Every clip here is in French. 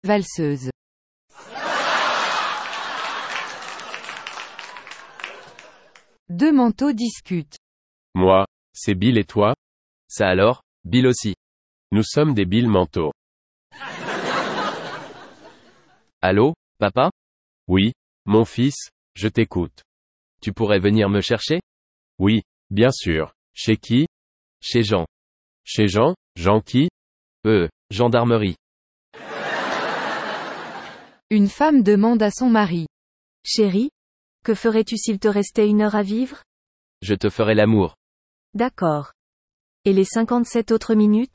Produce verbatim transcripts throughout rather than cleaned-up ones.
valseuse. Deux manteaux discutent. Moi, c'est Bill et toi? Ça alors, Bill aussi. Nous sommes des Bill manteaux. Allô, papa? Oui, mon fils, je t'écoute. Tu pourrais venir me chercher? Oui, bien sûr. Chez qui? Chez Jean. Chez Jean? Jean qui? Euh, gendarmerie. Une femme demande à son mari. Chérie, que ferais-tu s'il te restait une heure à vivre? Je te ferai l'amour. D'accord. Et les cinquante-sept autres minutes?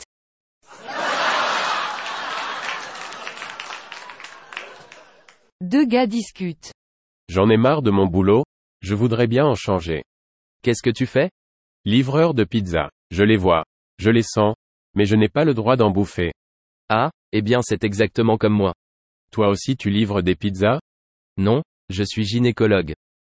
Deux gars discutent. J'en ai marre de mon boulot, je voudrais bien en changer. Qu'est-ce que tu fais? Livreur de pizza. Je les vois. Je les sens. Mais je n'ai pas le droit d'en bouffer. Ah, eh bien c'est exactement comme moi. Toi aussi tu livres des pizzas? Non, je suis gynécologue.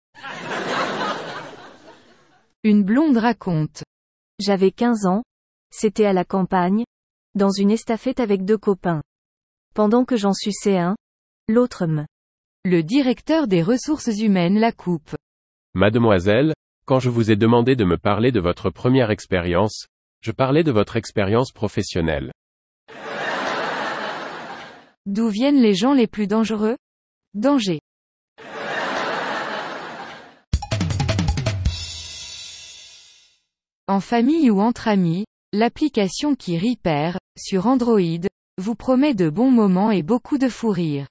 Une blonde raconte. J'avais quinze ans. C'était à la campagne. Dans une estafette avec deux copains. Pendant que j'en suçais un, l'autre me. Le directeur des ressources humaines la coupe. Mademoiselle, quand je vous ai demandé de me parler de votre première expérience, je parlais de votre expérience professionnelle. D'où viennent les gens les plus dangereux? Danger. En famille ou entre amis, l'application qui Repair, sur Android, vous promet de bons moments et beaucoup de fou rire.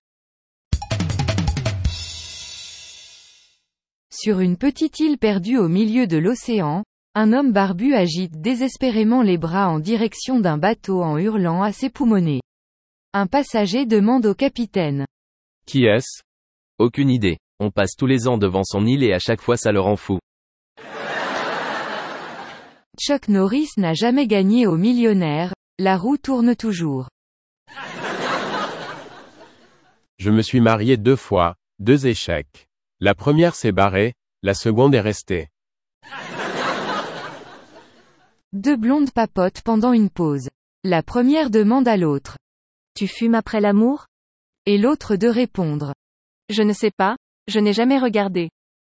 Sur une petite île perdue au milieu de l'océan, un homme barbu agite désespérément les bras en direction d'un bateau en hurlant à ses poumonnets. Un passager demande au capitaine. Qui est-ce? Aucune idée. On passe tous les ans devant son île et à chaque fois ça le rend fou. Chuck Norris n'a jamais gagné au millionnaire, la roue tourne toujours. Je me suis marié deux fois, deux échecs. La première s'est barrée, la seconde est restée. Deux blondes papotent pendant une pause. La première demande à l'autre. Tu fumes après l'amour? Et l'autre de répondre. Je ne sais pas, je n'ai jamais regardé.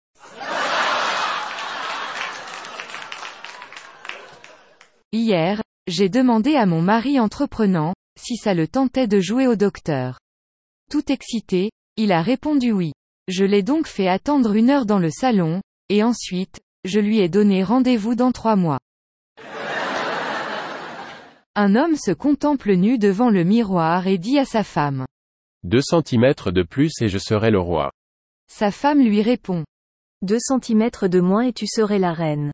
Hier, j'ai demandé à mon mari entreprenant, si ça le tentait de jouer au docteur. Tout excité, il a répondu oui. Je l'ai donc fait attendre une heure dans le salon, et ensuite, je lui ai donné rendez-vous dans trois mois. Un homme se contemple nu devant le miroir et dit à sa femme. Deux centimètres de plus et je serai le roi. Sa femme lui répond. Deux centimètres de moins et tu serais la reine.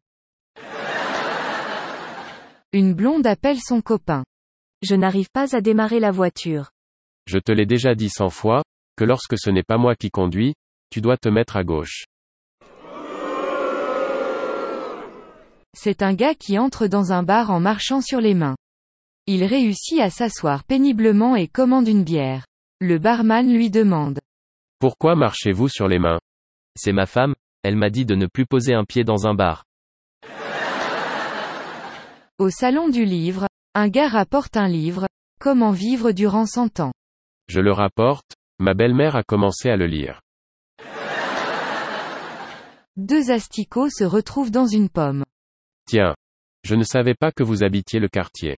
Une blonde appelle son copain. Je n'arrive pas à démarrer la voiture. Je te l'ai déjà dit cent fois, que lorsque ce n'est pas moi qui conduis, tu dois te mettre à gauche. C'est un gars qui entre dans un bar en marchant sur les mains. Il réussit à s'asseoir péniblement et commande une bière. Le barman lui demande. Pourquoi marchez-vous sur les mains? C'est ma femme, elle m'a dit de ne plus poser un pied dans un bar. Au salon du livre, un gars rapporte un livre, Comment vivre durant cent ans. Je le rapporte, ma belle-mère a commencé à le lire. Deux asticots se retrouvent dans une pomme. Tiens. Je ne savais pas que vous habitiez le quartier.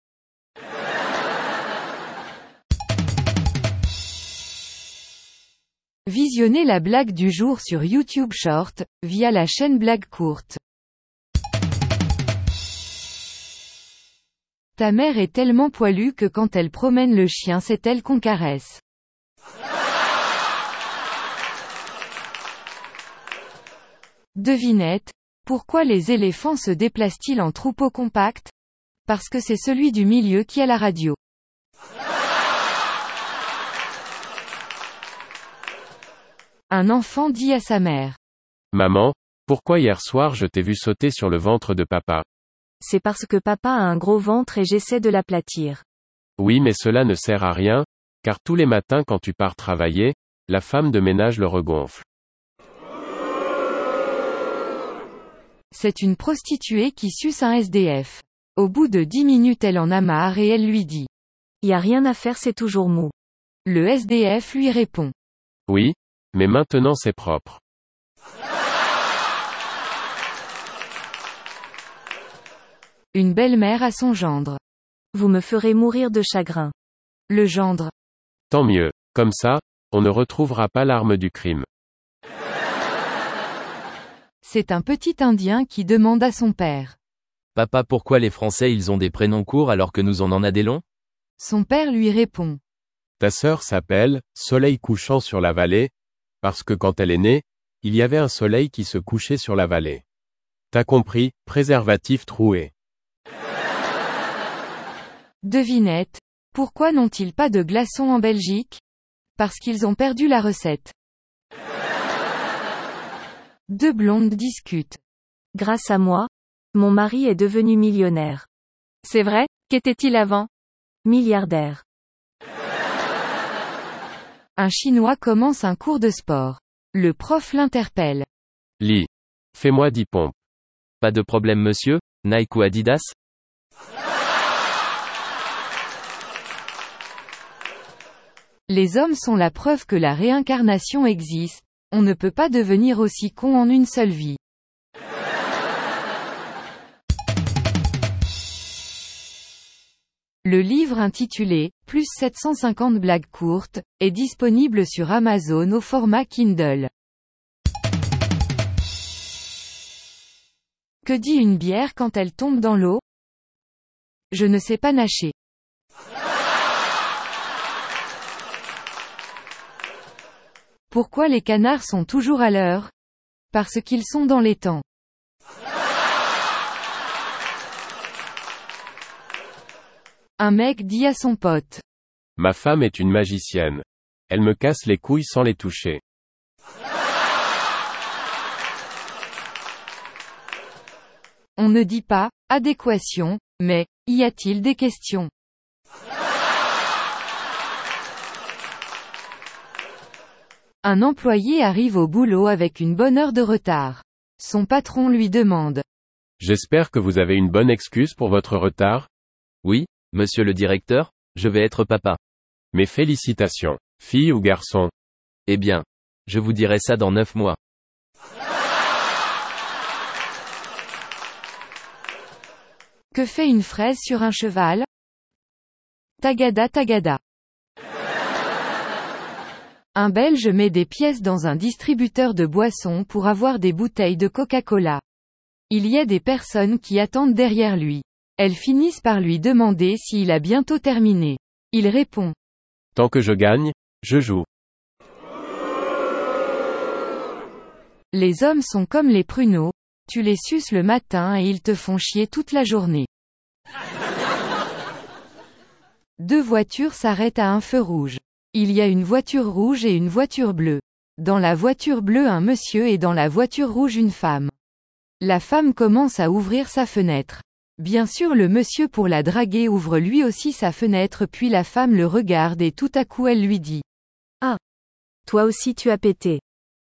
Visionnez la blague du jour sur YouTube Short, via la chaîne Blague Courte. Ta mère est tellement poilue que quand elle promène le chien c'est elle qu'on caresse. Devinette, pourquoi les éléphants se déplacent-ils en troupeau compact? Parce que c'est celui du milieu qui a la radio. Un enfant dit à sa mère. Maman, pourquoi hier soir je t'ai vu sauter sur le ventre de papa? C'est parce que papa a un gros ventre et j'essaie de l'aplatir. Oui mais cela ne sert à rien, car tous les matins quand tu pars travailler, la femme de ménage le regonfle. C'est une prostituée qui suce un S D F. Au bout de dix minutes elle en a marre et elle lui dit. Y a rien à faire, c'est toujours mou. Le S D F lui répond. Oui, mais maintenant c'est propre. Une belle-mère à son gendre. Vous me ferez mourir de chagrin. Le gendre. Tant mieux. Comme ça, on ne retrouvera pas l'arme du crime. C'est un petit Indien qui demande à son père. Papa, pourquoi les Français ils ont des prénoms courts alors que nous on en a des longs? Son père lui répond. Ta sœur s'appelle Soleil couchant sur la vallée, parce que quand elle est née, il y avait un soleil qui se couchait sur la vallée. T'as compris, préservatif troué. Devinette. Pourquoi n'ont-ils pas de glaçons en Belgique? Parce qu'ils ont perdu la recette. Deux blondes discutent. Grâce à moi, mon mari est devenu millionnaire. C'est vrai? Qu'était-il avant? Milliardaire. Un Chinois commence un cours de sport. Le prof l'interpelle. Lis. Fais-moi dix pompes. Pas de problème monsieur, Nike ou Adidas? Les hommes sont la preuve que la réincarnation existe, on ne peut pas devenir aussi con en une seule vie. Le livre intitulé « Plus sept cent cinquante blagues courtes » est disponible sur Amazon au format Kindle. Que dit une bière quand elle tombe dans l'eau? Je ne sais pas nager. Pourquoi les canards sont toujours à l'heure? Parce qu'ils sont dans les temps. Un mec dit à son pote. Ma femme est une magicienne. Elle me casse les couilles sans les toucher. On ne dit pas « adéquation », mais « y a-t-il des questions ?» Un employé arrive au boulot avec une bonne heure de retard. Son patron lui demande. J'espère que vous avez une bonne excuse pour votre retard? Oui, monsieur le directeur, je vais être papa. Mes félicitations. Fille ou garçon? Eh bien, je vous dirai ça dans neuf mois. Que fait une fraise sur un cheval? Tagada tagada. Un Belge met des pièces dans un distributeur de boissons pour avoir des bouteilles de Coca-Cola. Il y a des personnes qui attendent derrière lui. Elles finissent par lui demander s'il a bientôt terminé. Il répond. Tant que je gagne, je joue. Les hommes sont comme les pruneaux, tu les suces le matin et ils te font chier toute la journée. Deux voitures s'arrêtent à un feu rouge. Il y a une voiture rouge et une voiture bleue. Dans la voiture bleue un monsieur et dans la voiture rouge une femme. La femme commence à ouvrir sa fenêtre. Bien sûr le monsieur pour la draguer ouvre lui aussi sa fenêtre puis la femme le regarde et tout à coup elle lui dit. Ah. Toi aussi tu as pété.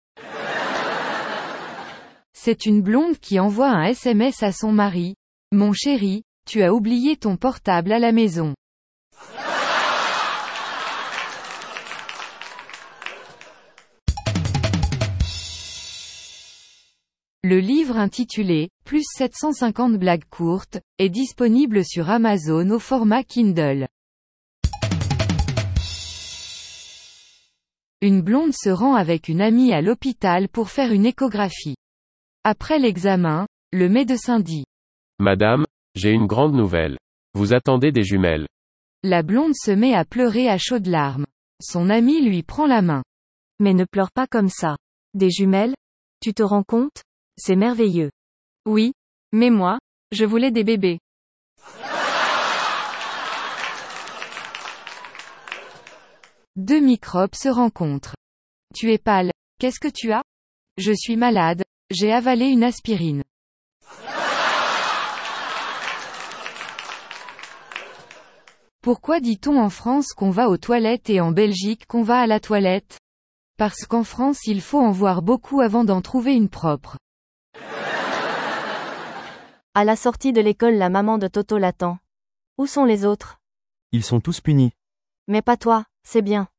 C'est une blonde qui envoie un S M S à son mari. Mon chéri, tu as oublié ton portable à la maison. Le livre intitulé « Plus sept cent cinquante blagues courtes » est disponible sur Amazon au format Kindle. Une blonde se rend avec une amie à l'hôpital pour faire une échographie. Après l'examen, le médecin dit. Madame, j'ai une grande nouvelle. Vous attendez des jumelles. La blonde se met à pleurer à chaudes larmes. Son amie lui prend la main. Mais ne pleure pas comme ça. Des jumelles? Tu te rends compte? C'est merveilleux. Oui, mais moi, je voulais des bébés. Deux microbes se rencontrent. Tu es pâle. Qu'est-ce que tu as? Je suis malade, j'ai avalé une aspirine. Pourquoi dit-on en France qu'on va aux toilettes et en Belgique qu'on va à la toilette? Parce qu'en France il faut en voir beaucoup avant d'en trouver une propre. À la sortie de l'école, la maman de Toto l'attend. Où sont les autres? Ils sont tous punis. Mais pas toi, c'est bien.